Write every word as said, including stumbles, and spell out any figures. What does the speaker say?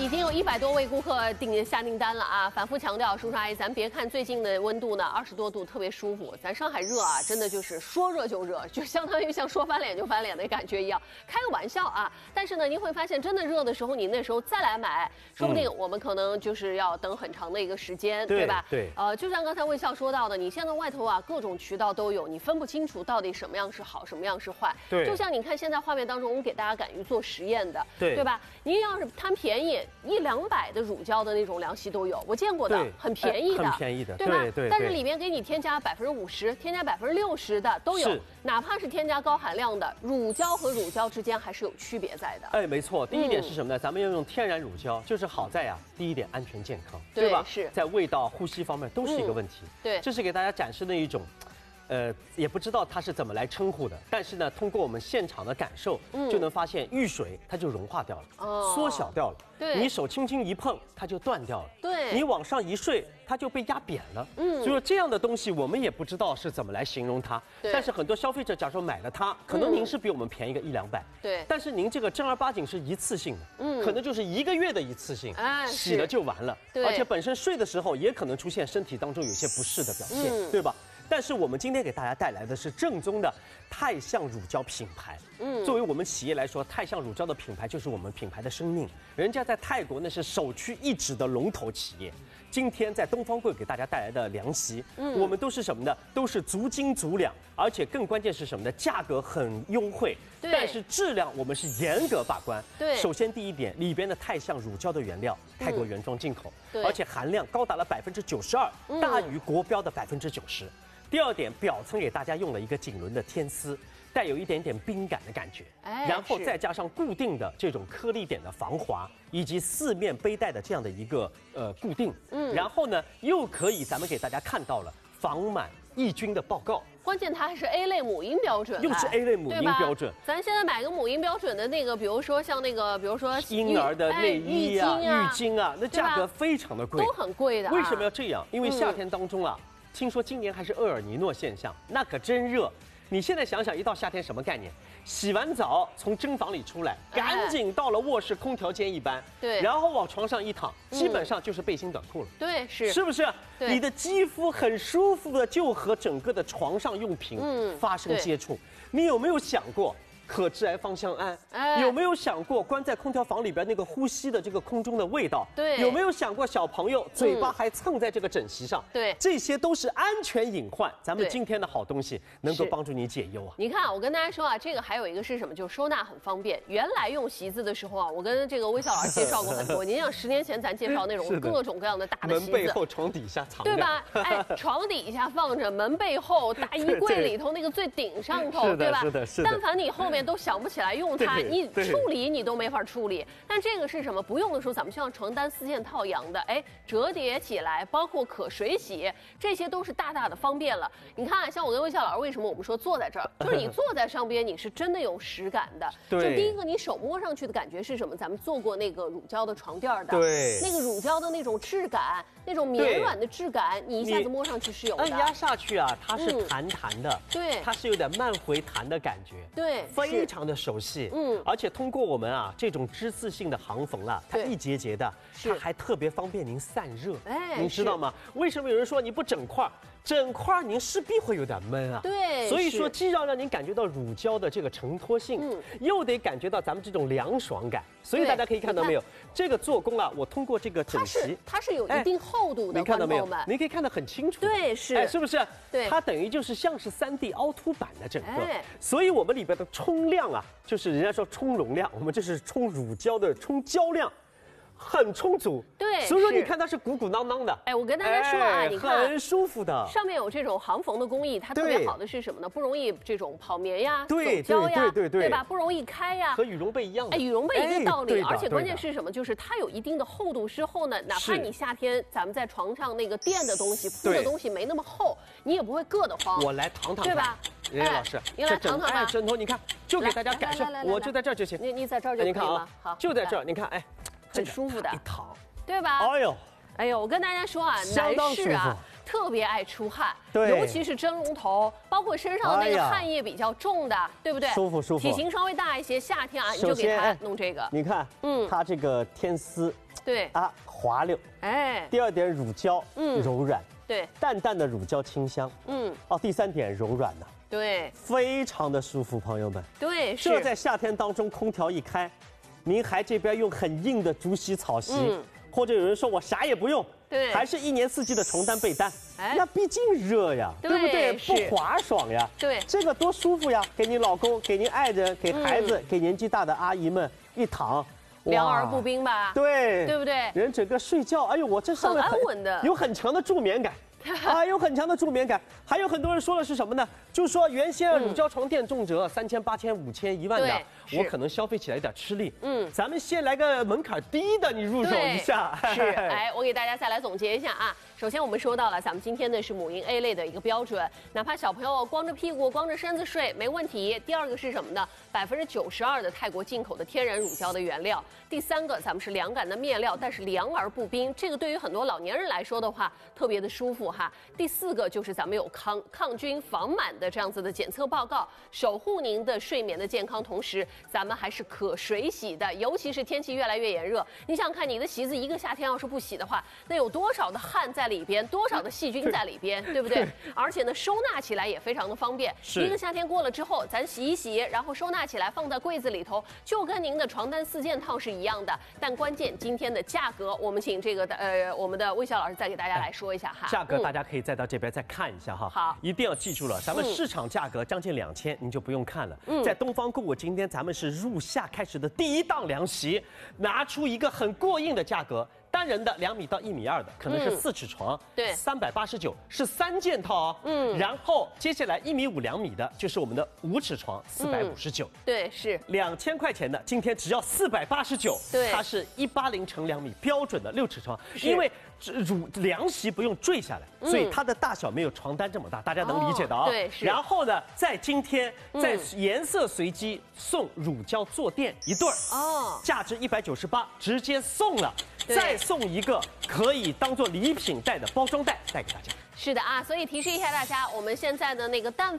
已经有一百多位顾客订下订单了啊！反复强调，叔叔阿姨，咱别看最近的温度呢，二十多度特别舒服，咱上海热啊，真的就是说热就热，就相当于像说翻脸就翻脸的感觉一样。开个玩笑啊！但是呢，您会发现，真的热的时候，你那时候再来买，说不定我们可能就是要等很长的一个时间，嗯、对吧？ 对。 呃，就像刚才魏笑说到的，你现在外头啊，各种渠道都有，你分不清楚到底什么样是好，什么样是坏。 对。 就像你看现在画面当中，我们给大家敢于做实验的， 对对吧？您要是贪便宜，一两百的乳胶的那种凉席都有，我见过的，很便宜的， 很便宜的， 对吧？ 对对。 但是里面给你添加百分之五十，添加百分之六十的都有，哪怕是添加高含量的，乳胶和乳胶之间还是有区别在的。 哎，没错，第一点是什么呢？嗯、咱们要用天然乳胶，就是好在啊，第一点安全健康， 对吧？ 是在味道、呼吸方面都是一个问题。 嗯、对， 这是给大家展示的一种。呃，也不知道它是怎么来称呼的，但是呢，通过我们现场的感受，嗯、就能发现遇水它就融化掉了，哦、缩小掉了。 对， 你手轻轻一碰，它就断掉了。 对， 你往上一睡，它就被压扁了。嗯，所以说这样的东西我们也不知道是怎么来形容它。 对， 但是很多消费者假如买了它，可能您是比我们便宜个一两百。 对， 但是您这个正儿八经是一次性的，嗯，可能就是一个月的一次性， 哎， 洗了就完了。 对， 而且本身睡的时候也可能出现身体当中有些不适的表现，嗯、对吧？但是我们今天给大家带来的是正宗的泰象乳胶品牌。嗯，作为我们企业来说，泰象乳胶的品牌就是我们品牌的生命。人家在泰国那是首屈一指的龙头企业。今天在东方柜给大家带来的凉席，嗯，我们都是什么呢？都是足斤足两，而且更关键是什么呢？价格很优惠， 对， 但是质量我们是严格把关。 对， 首先第一点，里边的泰象乳胶的原料泰国原装进口， 对， 而且含量高达了百分之九十二，大于国标的百分之九十。第二点，表层给大家用了一个锦纶的天丝，带有一点点冰感的感觉， 哎， 然后再加上固定的这种颗粒点的防滑，以及四面背带的这样的一个呃固定，嗯，然后呢又可以咱们给大家看到了防螨抑菌的报告。 关键它还是 A 类母婴标准， 又是 A 类母婴标准。 咱现在买个母婴标准的那个，比如说像那个，比如说婴儿的内衣啊、浴巾啊，那价格非常的贵， 都很贵的。 为什么要这样？因为夏天当中啊。嗯，听说今年还是厄尔尼诺现象，那可真热。你现在想想，一到夏天什么概念？洗完澡从蒸房里出来，赶紧到了卧室空调间一般， 对， 然后往床上一躺，基本上就是背心短裤了。 对，是， 是不是？你的肌肤很舒服的就和整个的床上用品发生接触。你有没有想过？可致癌芳香胺，哎，有没有想过关在空调房里边那个呼吸的这个空中的味道？ 对， 有没有想过小朋友嘴巴还蹭在这个枕席上？ 对， 这些都是安全隐患。咱们今天的好东西能够帮助你解忧啊！ 你看，我跟大家说啊，这个还有一个是什么？就是收纳很方便。原来用席子的时候啊，我跟这个微笑老师介绍过很多。您想十年前咱介绍那种各种各样的大的席子， 门背后、床底下藏着， 对吧？哎，床底下放着，门背后、大衣柜里头那个最顶上头，对吧？ 是的，是的。 但凡你后面都想不起来用它，你处理你都没法处理。但这个是什么？不用的时候，咱们像床单四件套一样的，哎，折叠起来，包括可水洗，这些都是大大的方便了。你看，像我跟微笑老师，为什么我们说坐在这儿，就是你坐在上边，你是真的有实感的。 对， 就第一个，你手摸上去的感觉是什么？咱们做过那个乳胶的床垫的， 对， 那个乳胶的那种质感，那种绵软的质感，你一下子摸上去是有的。 按压下去啊，它是弹弹的， 嗯、对， 它是有点慢回弹的感觉， 对， 非常的熟悉。嗯，而且通过我们啊这种织刺性的行缝啊，它一节节的，它还特别方便您散热。哎，您知道吗？为什么有人说你不整块？整块您势必会有点闷啊， 对， 所以说既要让您感觉到乳胶的这个承托性，嗯，又得感觉到咱们这种凉爽感。所以大家可以看到没有，这个做工啊，我通过这个枕席， 它是有一定厚度的， 您看到没有？您可以看得很清楚， 对，是， 哎，是不是？ 对， 它等于就是像是三 D 凹凸版的整个，所以我们里边的冲量啊，就是人家说充容量，我们这是充乳胶的充胶量。很充足， 对， 所以说你看它是鼓鼓囊囊的。 哎，我跟大家说啊， 哎、 你看很舒服的， 上面有这种行缝的工艺，它特别好的是什么呢？不容易这种跑棉呀、 对走胶呀， 对对对对吧？不容易开呀， 和羽绒被一样的。 哎，羽绒被一个道理， 哎、 而且关键是什么？就是它有一定的厚度之后呢，哪怕你夏天咱们在床上那个垫的东西、铺的东西没那么厚，你也不会硌得慌。 我来躺躺， 对吧？ 任老师， 您来躺躺吧。 枕头，你看，就给大家感受，我就在这儿就行。 你你在这儿就可以了。好， 就在这儿，你看，哎， 很舒服的， 一躺， 对吧？ 哎呦。 哎呦，我跟大家说啊，男士啊， 特别爱出汗， 对， 尤其是蒸笼头，包括身上的那个汗液比较重的，对不对？ 舒服舒服。 体型稍微大一些，夏天啊，你就给它弄这个。 你看，嗯，它这个天丝， 对啊，滑溜，哎。第二点，乳胶，嗯，柔软， 对， 淡淡的乳胶清香，嗯。哦，第三点，柔软的， 对， 非常的舒服，朋友们。 对， 这在夏天当中，空调一开，您还这边用很硬的竹席草席。嗯，或者有人说我啥也不用，对，还是一年四季的床单被单，哎，那毕竟热呀，对不对？不滑爽呀， 对， 这个多舒服呀！给你老公、给您爱人、给孩子、给年纪大的阿姨们一躺， 凉而不冰吧？ 对， 对不对？ 人整个睡觉，哎呦，我这上面很安稳的， 有很强的助眠感。啊，有很强的助眠感，还有很多人说的是什么呢？就是说原先乳胶床垫重折三千、八千、五千、一万的，我可能消费起来有点吃力。嗯，咱们先来个门槛低的，你入手一下。 是，哎，我给大家再来总结一下啊。首先我们说到了，咱们今天呢是母婴 A 类的一个标准，哪怕小朋友光着屁股、光着身子睡没问题。第二个是什么呢？百分之九十二的泰国进口的天然乳胶的原料。第三个，咱们是凉感的面料，但是凉而不冰，这个对于很多老年人来说的话，特别的舒服哈。第四个就是咱们有抗抗菌防螨的这样子的检测报告，守护您的睡眠的健康，同时咱们还是可水洗的，尤其是天气越来越炎热，你想想看，你的席子一个夏天要是不洗的话，那有多少的汗在里边，多少的细菌在里边，对不对？而且呢，收纳起来也非常的方便。一个夏天过了之后，咱洗一洗，然后收纳起来放在柜子里头，就跟您的床单四件套是一样的。但关键今天的价格，我们请这个呃我们的魏晓老师再给大家来说一下哈。 价格大家可以再到这边再看一下哈。 好， 一定要记住了，咱们市场价格将近两千，您就不用看了。嗯，在东方购物，今天咱们是入夏开始的第一档凉席，拿出一个很过硬的价格。单人的两米到一米二的，可能是四尺床， 对， 三百八十九是三件套哦。嗯，然后接下来一米五两米的，就是我们的五尺床，四百五十九。 对，是两千块钱的，今天只要四百八十九。 对， 它是一八零乘两米标准的六尺床，因为乳凉席不用坠下来，所以它的大小没有床单这么大，大家能理解的啊。 对，是。 然后呢，在今天在颜色随机送乳胶坐垫一对儿，哦，价值一百九十八，直接送了。再送一个可以当做礼品带的包装袋带给大家。 是的啊，所以提示一下大家，我们现在的那个淡